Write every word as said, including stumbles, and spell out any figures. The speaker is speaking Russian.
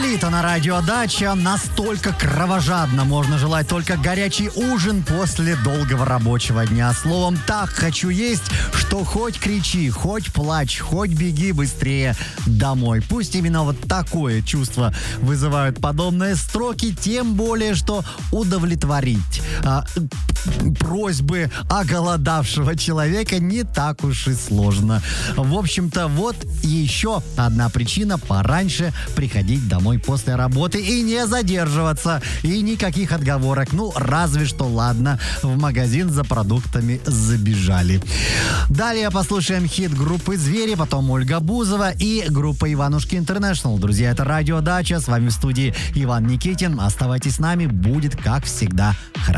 Лолита на радио Дача. Настолько кровожадно можно желать только горячий ужин после долгого рабочего дня. Словом, так хочу есть, что хоть кричи, хоть плачь, хоть беги быстрее домой. Пусть именно вот такое чувство вызывают подобные строки, тем более, что удовлетворить а, просьбы оголодавшего человека не так уж и сложно. В общем-то, вот еще одна причина пораньше приходить домой после работы и не задерживаться. И никаких отговорок. Ну, разве что, ладно, в магазин за продуктами забежали. Далее послушаем хит группы «Звери», потом Ольга Бузова и группа «Иванушки Интернешнл». Друзья, это радио Дача. С вами в студии Иван Никитин. Оставайтесь с нами, будет, как всегда, хорошо.